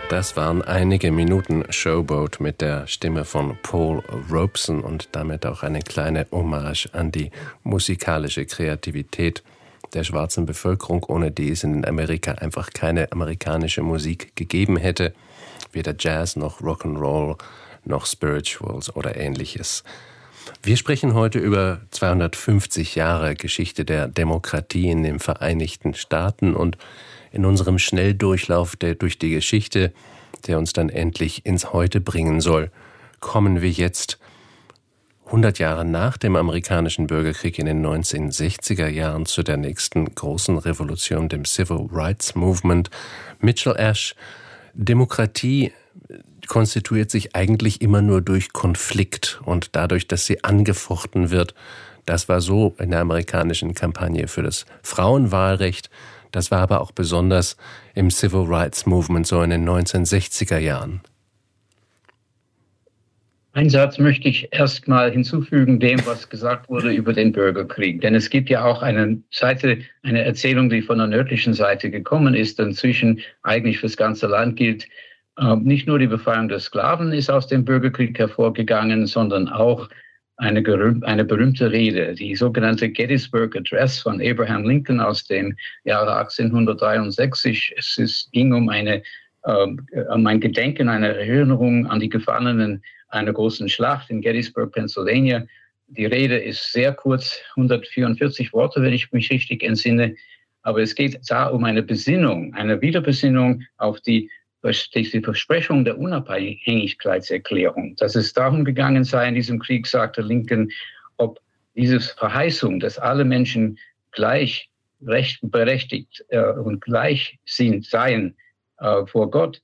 Das waren einige Minuten Showboat mit der Stimme von Paul Robeson und damit auch eine kleine Hommage an die musikalische Kreativität der schwarzen Bevölkerung, ohne die es in Amerika einfach keine amerikanische Musik gegeben hätte. Weder Jazz noch Rock'n'Roll noch Spirituals oder Ähnliches. Wir sprechen heute über 250 Jahre Geschichte der Demokratie in den Vereinigten Staaten und in unserem Schnelldurchlauf durch die Geschichte, der uns dann endlich ins Heute bringen soll, kommen wir jetzt 100 Jahre nach dem amerikanischen Bürgerkrieg in den 1960er Jahren zu der nächsten großen Revolution, dem Civil Rights Movement. Mitchell Ash, Demokratie konstituiert sich eigentlich immer nur durch Konflikt und dadurch, dass sie angefochten wird. Das war so in der amerikanischen Kampagne für das Frauenwahlrecht. Das war aber auch besonders im Civil Rights Movement so in den 1960er Jahren. Einen Satz möchte ich erst mal hinzufügen dem, was gesagt wurde über den Bürgerkrieg. Denn es gibt ja auch eine Erzählung, die von der nördlichen Seite gekommen ist, inzwischen eigentlich fürs ganze Land gilt. Nicht nur die Befreiung der Sklaven ist aus dem Bürgerkrieg hervorgegangen, sondern auch eine berühmte Rede, die sogenannte Gettysburg Address von Abraham Lincoln aus dem Jahre 1863. Ging um ein Gedenken, eine Erinnerung an die Gefallenen einer großen Schlacht in Gettysburg, Pennsylvania. Die Rede ist sehr kurz, 144 Worte, wenn ich mich richtig entsinne. Aber es geht da um eine Besinnung, eine Wiederbesinnung auf die Versprechung der Unabhängigkeitserklärung. Dass es darum gegangen sei in diesem Krieg, sagte Lincoln, ob diese Verheißung, dass alle Menschen gleich berechtigt und gleich seien vor Gott,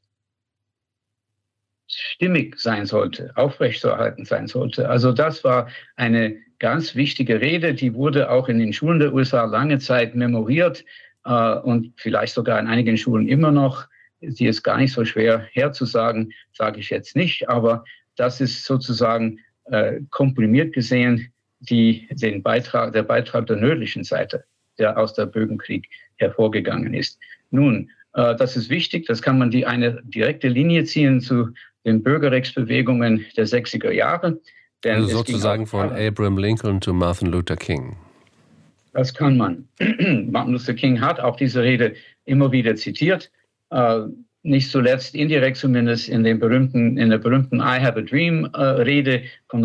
stimmig sein sollte, aufrechtzuerhalten sein sollte. Also das war eine ganz wichtige Rede, die wurde auch in den Schulen der USA lange Zeit memoriert und vielleicht sogar in einigen Schulen immer noch. Sie ist gar nicht so schwer herzusagen, sage ich jetzt nicht, aber das ist sozusagen komprimiert gesehen der Beitrag der nördlichen Seite, der aus der Bürgerkrieg hervorgegangen ist. Nun, das ist wichtig, das kann man eine direkte Linie ziehen zu den Bürgerrechtsbewegungen der 60er Jahre. Denn also sozusagen von Abraham Lincoln zu Martin Luther King. Das kann man. Martin Luther King hat auch diese Rede immer wieder zitiert. Nicht zuletzt indirekt zumindest in der berühmten I Have a Dream Rede von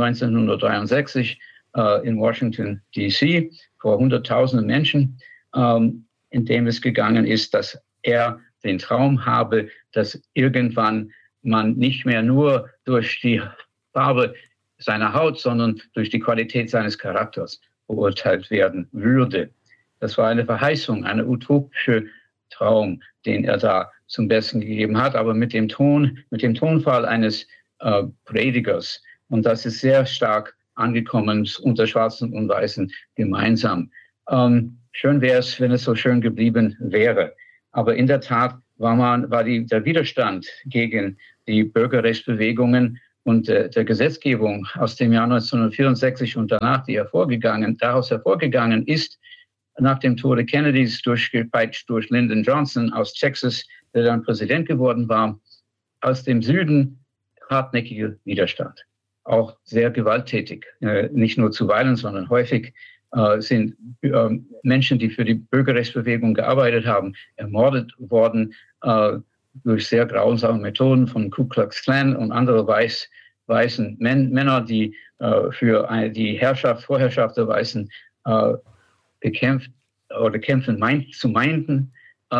1963 in Washington D.C. vor Hunderttausenden Menschen, in dem es gegangen ist, dass er den Traum habe, dass irgendwann man nicht mehr nur durch die Farbe seiner Haut, sondern durch die Qualität seines Charakters beurteilt werden würde. Das war eine Verheißung, eine utopische Traum, den er da zum Besten gegeben hat, aber mit dem Tonfall eines Predigers. Und das ist sehr stark angekommen unter Schwarzen und Weißen gemeinsam. Schön wäre es, wenn es so schön geblieben wäre. Aber in der Tat war der Widerstand gegen die Bürgerrechtsbewegungen und der Gesetzgebung aus dem Jahr 1964 und danach, daraus hervorgegangen ist, nach dem Tode Kennedys durchgepeitscht durch Lyndon Johnson aus Texas, der dann Präsident geworden war, aus dem Süden hartnäckiger Widerstand. Auch sehr gewalttätig, nicht nur zuweilen, sondern häufig sind Menschen, die für die Bürgerrechtsbewegung gearbeitet haben, ermordet worden durch sehr grausame Methoden von Ku Klux Klan und andere weißen Männer, die für die Vorherrschaft der Weißen gekämpft oder kämpfen meinten.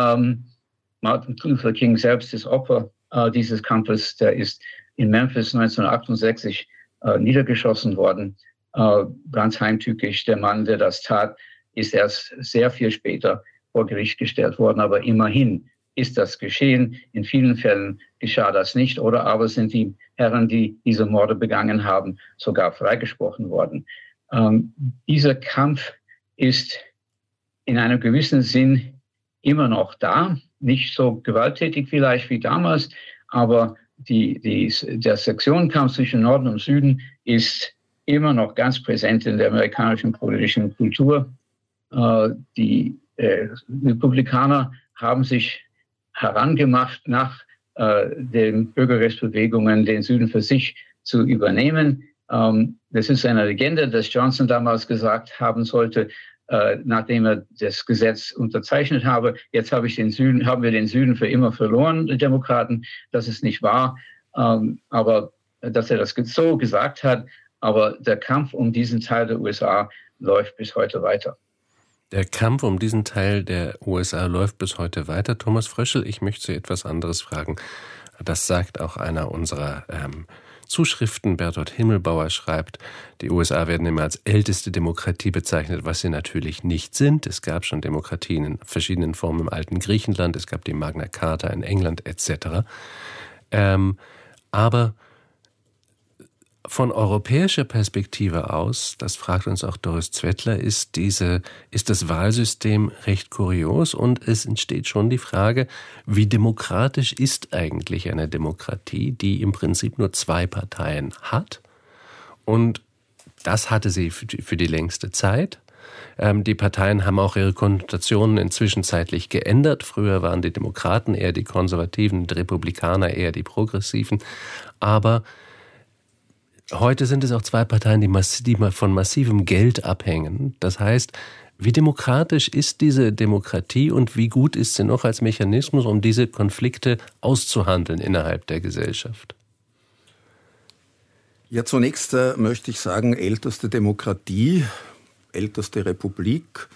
Martin Luther King selbst ist Opfer dieses Kampfes. Der ist in Memphis 1968 niedergeschossen worden. Ganz heimtückisch. Der Mann, der das tat, ist erst sehr viel später vor Gericht gestellt worden. Aber immerhin ist das geschehen. In vielen Fällen geschah das nicht. Oder aber sind die Herren, die diese Morde begangen haben, sogar freigesprochen worden. Dieser Kampf ist in einem gewissen Sinn immer noch da. Nicht so gewalttätig vielleicht wie damals, aber der Sektionenkampf zwischen Norden und Süden ist immer noch ganz präsent in der amerikanischen politischen Kultur. Die Republikaner haben sich herangemacht nach den Bürgerrechtsbewegungen den Süden für sich zu übernehmen. Das ist eine Legende, dass Johnson damals gesagt haben sollte, nachdem er das Gesetz unterzeichnet habe, jetzt haben wir den Süden für immer verloren, die Demokraten. Das ist nicht wahr, aber dass er das so gesagt hat. Aber der Kampf um diesen Teil der USA läuft bis heute weiter. Der Kampf um diesen Teil der USA läuft bis heute weiter. Thomas Fröschel, ich möchte Sie etwas anderes fragen. Das sagt auch einer unserer Zuschriften. Bertolt Himmelbauer schreibt, die USA werden immer als älteste Demokratie bezeichnet, was sie natürlich nicht sind. Es gab schon Demokratien in verschiedenen Formen im alten Griechenland, es gab die Magna Carta in England etc. Aber von europäischer Perspektive aus, das fragt uns auch Doris Zwettler, ist das Wahlsystem recht kurios und es entsteht schon die Frage, wie demokratisch ist eigentlich eine Demokratie, die im Prinzip nur 2 Parteien hat? Und das hatte sie für die längste Zeit. Die Parteien haben auch ihre Konnotationen inzwischen zeitlich geändert. Früher waren die Demokraten eher die Konservativen, die Republikaner eher die Progressiven. Aber heute sind es auch 2 Parteien, die von massivem Geld abhängen. Das heißt, wie demokratisch ist diese Demokratie und wie gut ist sie noch als Mechanismus, um diese Konflikte auszuhandeln innerhalb der Gesellschaft? Ja, zunächst möchte ich sagen, älteste Demokratie, älteste Republik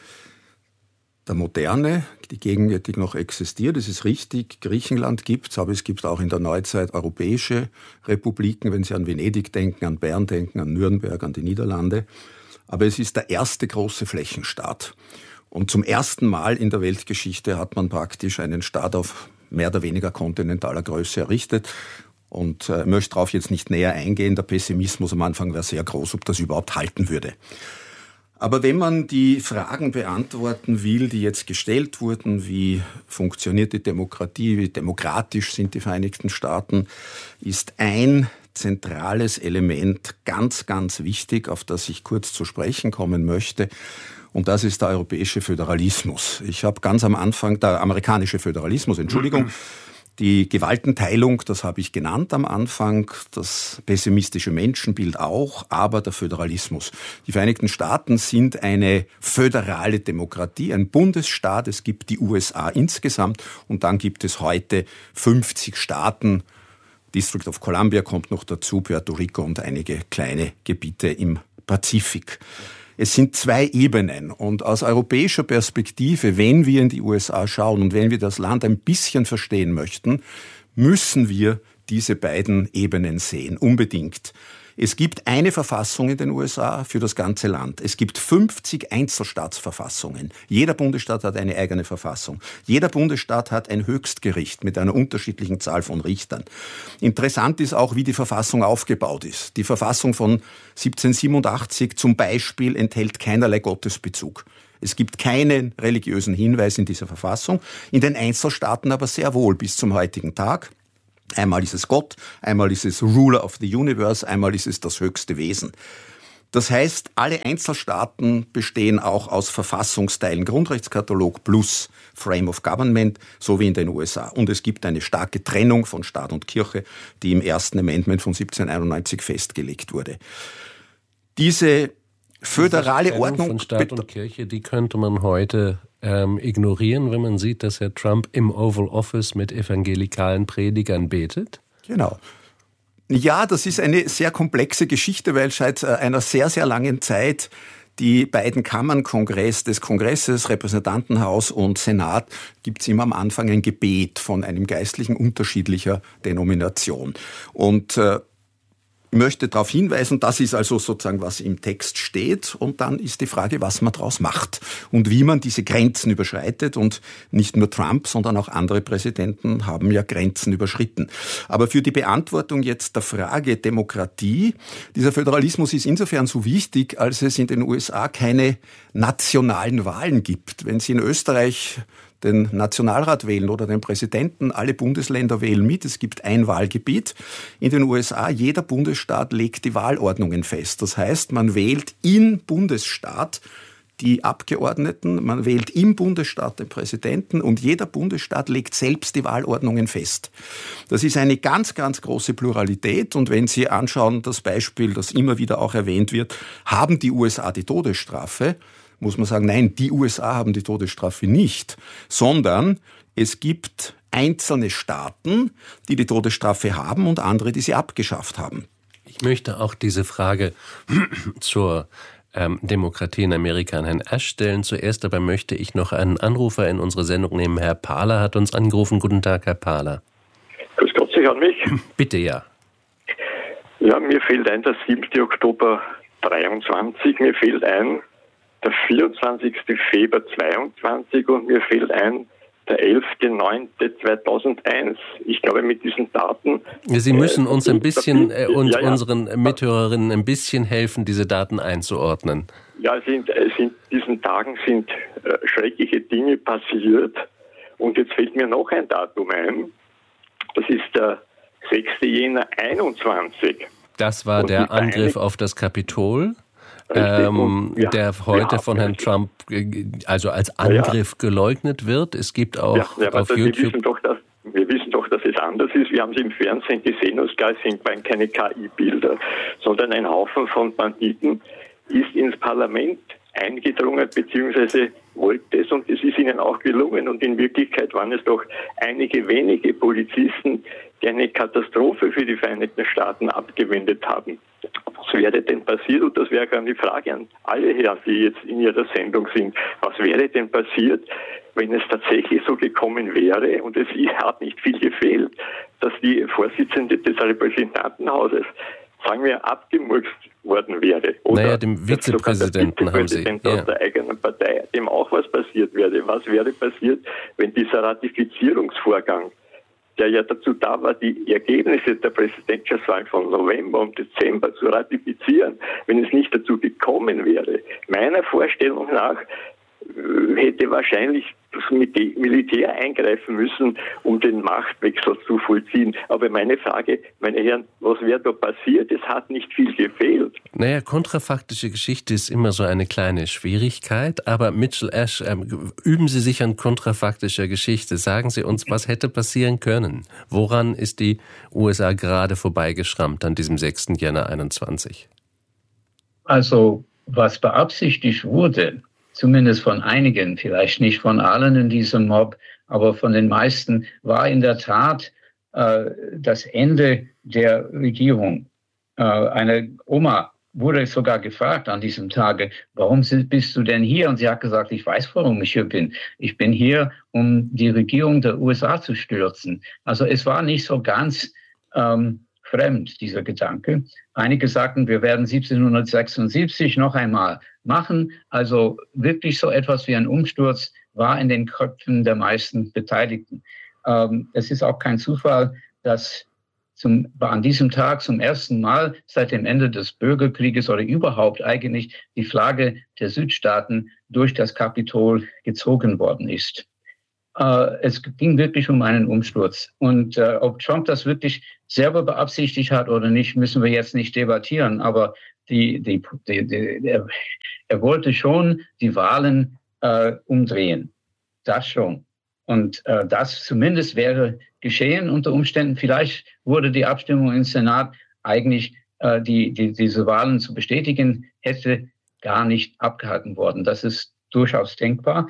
der Moderne, die gegenwärtig noch existiert. Es ist richtig, Griechenland gibt's, aber es gibt auch in der Neuzeit europäische Republiken, wenn Sie an Venedig denken, an Bern denken, an Nürnberg, an die Niederlande. Aber es ist der erste große Flächenstaat. Und zum ersten Mal in der Weltgeschichte hat man praktisch einen Staat auf mehr oder weniger kontinentaler Größe errichtet. Und möchte darauf jetzt nicht näher eingehen. Der Pessimismus am Anfang war sehr groß, ob das überhaupt halten würde. Aber wenn man die Fragen beantworten will, die jetzt gestellt wurden, wie funktioniert die Demokratie, wie demokratisch sind die Vereinigten Staaten, ist ein zentrales Element ganz, ganz wichtig, auf das ich kurz zu sprechen kommen möchte. Und das ist der europäische Föderalismus. Ich habe ganz am Anfang, der amerikanische Föderalismus, die Gewaltenteilung, das habe ich genannt am Anfang, das pessimistische Menschenbild auch, aber der Föderalismus. Die Vereinigten Staaten sind eine föderale Demokratie, ein Bundesstaat. Es gibt die USA insgesamt und dann gibt es heute 50 Staaten. District of Columbia kommt noch dazu, Puerto Rico und einige kleine Gebiete im Pazifik. Es sind 2 Ebenen und aus europäischer Perspektive, wenn wir in die USA schauen und wenn wir das Land ein bisschen verstehen möchten, müssen wir diese beiden Ebenen sehen, unbedingt. Es gibt eine Verfassung in den USA für das ganze Land. Es gibt 50 Einzelstaatsverfassungen. Jeder Bundesstaat hat eine eigene Verfassung. Jeder Bundesstaat hat ein Höchstgericht mit einer unterschiedlichen Zahl von Richtern. Interessant ist auch, wie die Verfassung aufgebaut ist. Die Verfassung von 1787 zum Beispiel enthält keinerlei Gottesbezug. Es gibt keinen religiösen Hinweis in dieser Verfassung, in den Einzelstaaten aber sehr wohl bis zum heutigen Tag. Einmal ist es Gott, einmal ist es Ruler of the Universe, einmal ist es das höchste Wesen. Das heißt, alle Einzelstaaten bestehen auch aus Verfassungsteilen, Grundrechtskatalog plus Frame of Government, so wie in den USA. Und es gibt eine starke Trennung von Staat und Kirche, die im ersten Amendment von 1791 festgelegt wurde. Diese föderale Ordnung von Staat und Kirche, die könnte man heute ignorieren, wenn man sieht, dass Herr Trump im Oval Office mit evangelikalen Predigern betet? Genau. Ja, das ist eine sehr komplexe Geschichte, weil seit einer sehr, sehr langen Zeit die beiden Kammern des Kongresses, Repräsentantenhaus und Senat, gibt es immer am Anfang ein Gebet von einem Geistlichen unterschiedlicher Denomination. Und ich möchte darauf hinweisen, das ist also sozusagen, was im Text steht. Und dann ist die Frage, was man daraus macht und wie man diese Grenzen überschreitet. Und nicht nur Trump, sondern auch andere Präsidenten haben ja Grenzen überschritten. Aber für die Beantwortung jetzt der Frage Demokratie, dieser Föderalismus ist insofern so wichtig, als es in den USA keine nationalen Wahlen gibt. Wenn Sie in Österreich den Nationalrat wählen oder den Präsidenten, alle Bundesländer wählen mit, es gibt ein Wahlgebiet. In den USA, jeder Bundesstaat legt die Wahlordnungen fest. Das heißt, man wählt im Bundesstaat die Abgeordneten, man wählt im Bundesstaat den Präsidenten und jeder Bundesstaat legt selbst die Wahlordnungen fest. Das ist eine ganz, ganz große Pluralität und wenn Sie anschauen, das Beispiel, das immer wieder auch erwähnt wird, haben die USA die Todesstrafe, muss man sagen, nein, die USA haben die Todesstrafe nicht, sondern es gibt einzelne Staaten, die die Todesstrafe haben und andere, die sie abgeschafft haben. Ich möchte auch diese Frage zur Demokratie in Amerika an Herrn Ash stellen. Zuerst aber möchte ich noch einen Anrufer in unsere Sendung nehmen. Herr Pahler hat uns angerufen. Guten Tag, Herr Pahler. Grüß Gott, Sie hören mich? Bitte, ja. Ja, mir fällt ein der 7. Oktober 23, mir fällt ein der 24. Februar 22 und mir fällt ein der 11.09.2001. Ich glaube, mit diesen Daten... Sie müssen uns ein bisschen und unseren Mithörerinnen ein bisschen helfen, diese Daten einzuordnen. Ja, diesen Tagen sind schreckliche Dinge passiert. Und jetzt fällt mir noch ein Datum ein. Das ist der 6. Jänner 21. Das war der Angriff auf das Kapitol. Der heute von Herrn Trump also als Angriff geleugnet wird. Es gibt auch auf YouTube... Wir wissen doch, dass es anders ist. Wir haben es im Fernsehen gesehen und es sind keine KI-Bilder, sondern ein Haufen von Banditen ist ins Parlament eingedrungen, beziehungsweise wollte es und es ist ihnen auch gelungen. Und in Wirklichkeit waren es doch einige wenige Polizisten, die eine Katastrophe für die Vereinigten Staaten abgewendet haben. Was wäre denn passiert? Und das wäre gar die Frage an alle Herren, die jetzt in Ihrer Sendung sind. Was wäre denn passiert, wenn es tatsächlich so gekommen wäre, und es hat nicht viel gefehlt, dass die Vorsitzende des Repräsentantenhauses, sagen wir, abgemurkst worden wäre. Oder dem Vizepräsidenten haben Sie. Aus der eigenen Partei, dem auch was passiert wäre. Was wäre passiert, wenn dieser Ratifizierungsvorgang, der ja dazu da war, die Ergebnisse der Präsidentschaftswahl von November und Dezember zu ratifizieren, wenn es nicht dazu gekommen wäre? Meiner Vorstellung nach hätte wahrscheinlich das Militär eingreifen müssen, um den Machtwechsel zu vollziehen. Aber meine Frage, meine Herren, was wäre da passiert? Es hat nicht viel gefehlt. Kontrafaktische Geschichte ist immer so eine kleine Schwierigkeit, aber Mitchell Ash, üben Sie sich an kontrafaktischer Geschichte. Sagen Sie uns, was hätte passieren können? Woran ist die USA gerade vorbeigeschrammt an diesem 6. Jänner 21? Also, was beabsichtigt wurde, zumindest von einigen, vielleicht nicht von allen in diesem Mob, aber von den meisten, war in der Tat das Ende der Regierung. Eine Oma wurde sogar gefragt an diesem Tage, warum bist du denn hier? Und sie hat gesagt, ich weiß, warum ich hier bin. Ich bin hier, um die Regierung der USA zu stürzen. Also es war nicht so ganz fremd, dieser Gedanke. Einige sagten, wir werden 1776 noch einmal machen. Also wirklich so etwas wie ein Umsturz war in den Köpfen der meisten Beteiligten. Es ist auch kein Zufall, dass an diesem Tag zum ersten Mal seit dem Ende des Bürgerkrieges oder überhaupt eigentlich die Flagge der Südstaaten durch das Kapitol gezogen worden ist. Es ging wirklich um einen Umsturz. Und ob Trump das wirklich selber beabsichtigt hat oder nicht, müssen wir jetzt nicht debattieren. Aber er wollte schon die Wahlen umdrehen. Das schon. Und das zumindest wäre geschehen unter Umständen. Vielleicht wurde die Abstimmung im Senat eigentlich, diese Wahlen zu bestätigen, hätte gar nicht abgehalten worden. Das ist durchaus denkbar.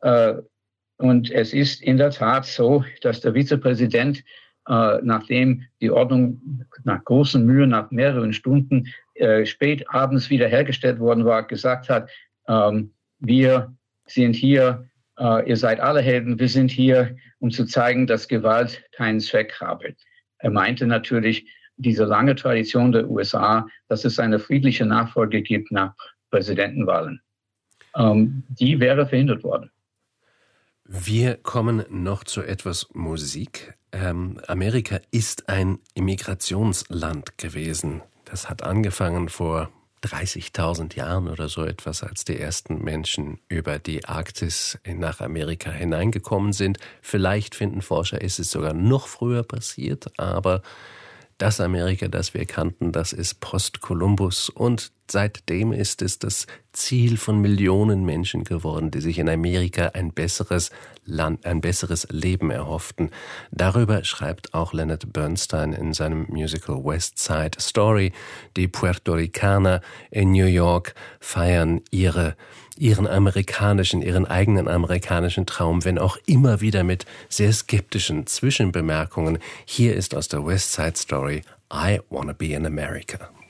Und es ist in der Tat so, dass der Vizepräsident, nachdem die Ordnung nach großen Mühen, nach mehreren Stunden spät abends wiederhergestellt worden war, gesagt hat, wir sind hier, ihr seid alle Helden, wir sind hier, um zu zeigen, dass Gewalt keinen Zweck habe. Er meinte natürlich diese lange Tradition der USA, dass es eine friedliche Nachfolge gibt nach Präsidentenwahlen. Die wäre verhindert worden. Wir kommen noch zu etwas Musik. Amerika ist ein Immigrationsland gewesen. Das hat angefangen vor 30.000 Jahren oder so etwas, als die ersten Menschen über die Arktis nach Amerika hineingekommen sind. Vielleicht finden Forscher, ist es sogar noch früher passiert, aber Das Amerika, das wir kannten, das ist Post-Kolumbus und seitdem ist es das Ziel von Millionen Menschen geworden, die sich in Amerika ein besseres Land, ein besseres Leben erhofften. Darüber schreibt auch Leonard Bernstein in seinem Musical West Side Story. Die Puerto Ricaner in New York feiern ihren eigenen amerikanischen Traum, wenn auch immer wieder mit sehr skeptischen Zwischenbemerkungen. Hier ist aus der West Side Story I Wanna Be in America.